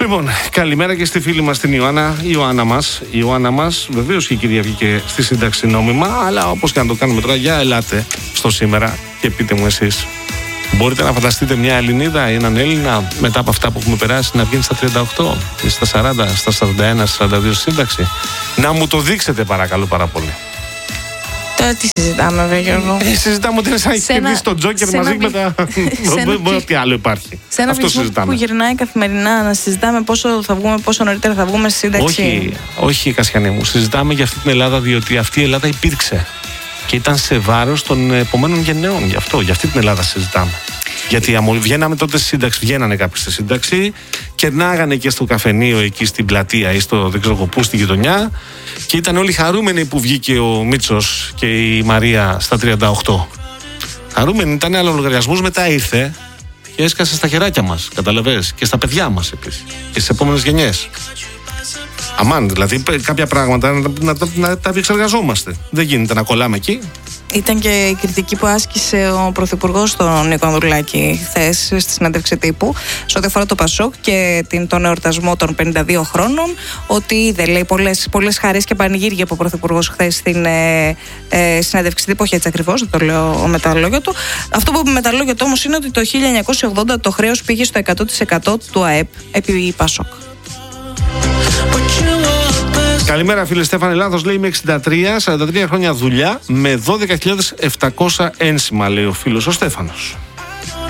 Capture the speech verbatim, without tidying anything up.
Λοιπόν, καλημέρα και στη φίλη μας την Ιωάννα. Η Ιωάννα μας, η Ιωάννα μας, βεβαίως και η κυρία βγήκε στη σύνταξη νόμιμα, αλλά όπως και να το κάνουμε τώρα, για ελάτε στο σήμερα και πείτε μου εσείς. Μπορείτε να φανταστείτε μια Ελληνίδα ή έναν Έλληνα μετά από αυτά που έχουμε περάσει να βγαίνει στα τριάντα οκτώ ή στα σαράντα, στα σαράντα ένα, στα σαράντα δύο στη σύνταξη? Να μου το δείξετε παρακαλώ πάρα πολύ. Τώρα τι συζητάμε, βέβαια, Γιώργο? Ε, συζητάμε ότι είναι σαν να έχει κερδίσει τον Τζόκερ μαζί με τα. Μπορεί τι άλλο υπάρχει. Σε ένα Facebook που γυρνάει καθημερινά να συζητάμε πόσο θα βγούμε, πόσο νωρίτερα θα βγούμε στη σύνταξη. Όχι, όχι, Κασιανή μου. Συζητάμε για αυτή την Ελλάδα, διότι αυτή η Ελλάδα υπήρξε και ήταν σε βάρος των επομένων γενναιών. Γι' αυτό, για αυτή την Ελλάδα συζητάμε. Γιατί βγαίναμε τότε στη σύνταξη, βγαίνανε κάποιοι στη σύνταξη, κερνάγανε και στο καφενείο εκεί στην πλατεία ή στο δεν ξέρω πού στη γειτονιά και ήταν όλοι χαρούμενοι που βγήκε ο Μίτσος και η Μαρία στα τριάντα οκτώ. Χαρούμενοι ήταν, αλλά ο λογαριασμός μετά ήρθε και έσκασε στα χεράκια μας, καταλαβες, και στα παιδιά μας επίσης και στις επόμενες γενιές. Αμάν, δηλαδή κάποια πράγματα να, να, να, να τα επεξεργαζόμαστε. Δεν γίνεται να κολλάμε εκεί. Ήταν και η κριτική που άσκησε ο Πρωθυπουργός τον Νίκο Ανδρουλάκη χθες στη συνέντευξη τύπου σε ό,τι αφορά το Πασόκ και την, τον εορτασμό των πενήντα δύο χρόνων. Ότι είδε, λέει, πολλές, πολλές χαρές και πανηγύρια από ο Πρωθυπουργός χθες στην ε, ε, συνέντευξη τύπου. Όχι έτσι ακριβώς, δεν το λέω με τα λόγια του. Αυτό που είπε με τα λόγια του όμως είναι ότι το χίλια εννιακόσια ογδόντα το χρέος πήγε στο εκατό τοις εκατό του ΑΕΠ επί Πασόκ. Καλημέρα φίλε, Στέφανε. Λάθος λέει, είμαι εξήντα τρία, σαράντα τρία χρόνια δουλειά με δώδεκα χιλιάδες επτακόσια ένσημα, λέει ο φίλος ο Στέφανος.